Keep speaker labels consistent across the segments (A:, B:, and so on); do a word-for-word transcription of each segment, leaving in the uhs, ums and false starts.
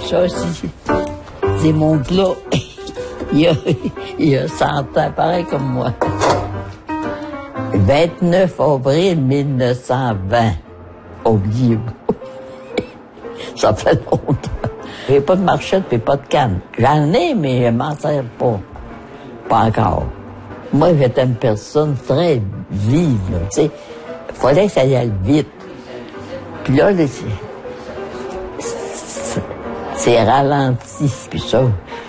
A: ça, c'est, c'est mon clos. il, a, il a cent ans, pareil comme moi. vingt-neuf avril mille neuf cent vingt. Oubliez-vous. Ça fait longtemps. J'ai pas de marchette et pas de canne. J'en ai, mais je m'en sers pas. Pas encore. Moi, j'étais une personne très vive, là. Tu sais, fallait que ça y aille vite. Puis là, là c'est, c'est, c'est ralenti, puis ça.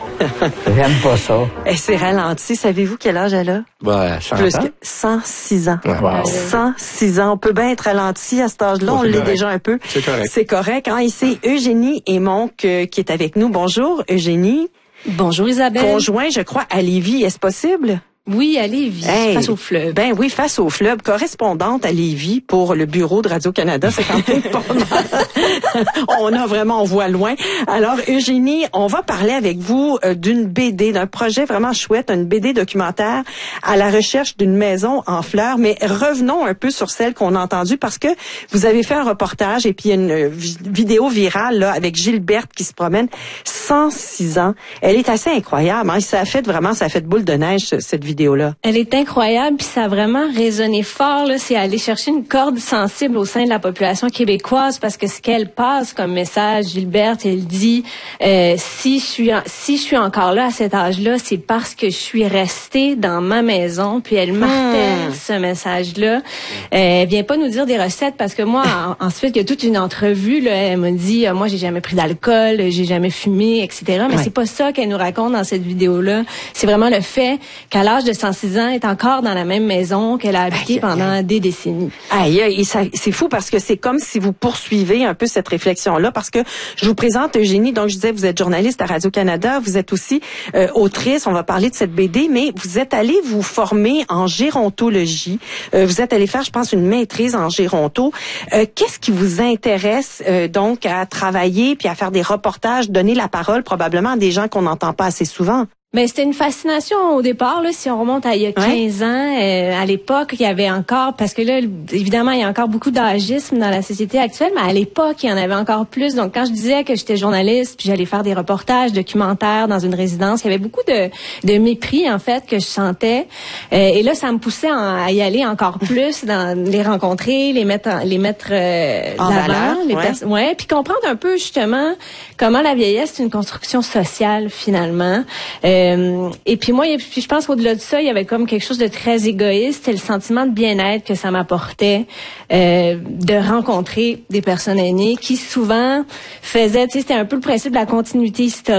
A: J'aime pas ça.
B: Et c'est ralenti. Savez-vous quel âge elle a?
C: Ben, cent
B: Plus
C: ans.
B: que cent six ans.
C: Wow.
B: cent six ans. On peut bien être ralenti à cet âge-là.
C: Oh,
B: on
C: c'est
B: l'est
C: correct.
B: déjà un peu.
C: C'est correct.
B: C'est correct. Hein? Et c'est Eugénie Aymonck euh, qui est avec nous. Bonjour, Eugénie.
D: Bonjour Isabelle.
B: Conjoint, je crois, à Lévis. Est-ce possible?
D: Oui, à Lévis,
B: Hey,
D: face au fleuve.
B: Ben oui, face au fleuve, correspondante à Lévis pour le bureau de Radio-Canada. C'est quand même pas mal. On a vraiment, on voit loin. Alors, Eugénie, on va parler avec vous euh, d'une B D, d'un projet vraiment chouette, une B D documentaire à la recherche d'une maison en fleurs. Mais revenons un peu sur celle qu'on a entendue parce que vous avez fait un reportage et puis une euh, vi- vidéo virale là avec Gilberte qui se promène cent six ans. Elle est assez incroyable. Hein? Ça a fait vraiment, ça a fait boule de neige, ce- cette vidéo. Là.
D: Elle est incroyable, puis ça a vraiment résonné fort. Là, c'est aller chercher une corde sensible au sein de la population québécoise parce que ce qu'elle passe comme message, Gilberte, elle dit euh, si je suis en, si je suis encore là à cet âge-là, c'est parce que je suis restée dans ma maison. Puis elle martèle
B: Hmm.
D: ce message-là. Euh, elle vient pas nous dire des recettes parce que moi, en, ensuite, il y a toute une entrevue. Là, elle m'a dit, euh, moi, j'ai jamais pris d'alcool, j'ai jamais fumé, et cetera. Mais
B: Ouais.
D: c'est pas ça qu'elle nous raconte dans cette vidéo-là. C'est vraiment le fait qu'à l'âge de cent six ans, est encore dans la même maison qu'elle a habité
B: Aïe, aïe,
D: pendant
B: aïe.
D: des décennies.
B: Aïe, aïe, et ça- c'est fou parce que c'est comme si vous poursuivez un peu cette réflexion-là parce que je vous présente Eugénie, donc je disais, vous êtes journaliste à Radio-Canada, vous êtes aussi euh, autrice, on va parler de cette B D, mais vous êtes allée vous former en gérontologie, euh, vous êtes allée faire, je pense, une maîtrise en géronto. Euh, qu'est-ce qui vous intéresse euh, donc à travailler puis à faire des reportages, donner la parole probablement à des gens qu'on n'entend pas assez souvent?
D: Mais c'était une fascination au départ, là, si on remonte à il y a quinze ans. Euh, à l'époque, il y avait encore, parce que là, évidemment, il y a encore beaucoup d'âgisme dans la société actuelle, mais à l'époque, il y en avait encore plus. Donc, quand je disais que j'étais journaliste, puis j'allais faire des reportages documentaires dans une résidence, il y avait beaucoup de, de mépris, en fait, que je sentais. Euh, et là, ça me poussait en- à y aller encore plus, dans les rencontrer, les mettre, en- les mettre euh,
B: En
D: d'avant,
B: valeur,
D: les
B: ouais.
D: personnes. Ouais, puis comprendre un peu justement comment la vieillesse c'est une construction sociale finalement. Euh, et puis moi, puis je pense qu'au-delà de ça, il y avait comme quelque chose de très égoïste, c'est le sentiment de bien-être que ça m'apportait euh, de rencontrer des personnes aînées qui souvent faisaient, tu sais, c'était un peu le principe de la continuité historique.